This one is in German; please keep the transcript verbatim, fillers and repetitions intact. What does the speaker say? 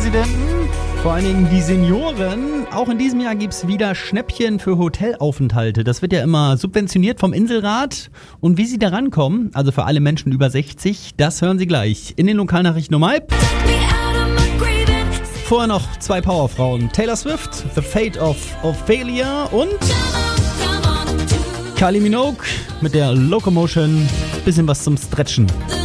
Ministerpräsidenten, vor allen Dingen die Senioren. Auch in diesem Jahr gibt es wieder Schnäppchen für Hotelaufenthalte. Das wird ja immer subventioniert vom Inselrat. Und wie sie da rankommen, also für alle Menschen über sechzig, das hören Sie gleich in den Lokalnachrichten um halb. Vorher noch zwei Powerfrauen. Taylor Swift, The Fate of Ophelia und Kylie Minogue mit der Locomotion. Bisschen was zum Stretchen.